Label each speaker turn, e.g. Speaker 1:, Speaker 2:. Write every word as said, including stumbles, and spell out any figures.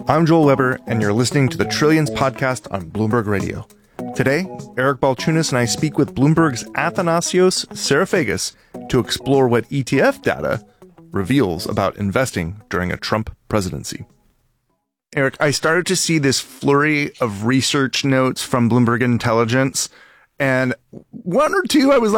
Speaker 1: I'm Joel Weber, and you're listening to the Trillions podcast on Bloomberg Radio. Today, Eric Balchunas and I speak with Bloomberg's Athanasios Sarafagis to explore what E T F data reveals about investing during a Trump presidency. Eric, I started to see this flurry of research notes from Bloomberg Intelligence, and one or two I was